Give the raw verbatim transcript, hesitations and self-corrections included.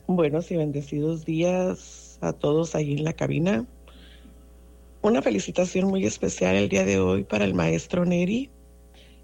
Buenos y bendecidos días a todos ahí en la cabina. Una felicitación muy especial el día de hoy para el maestro Neri,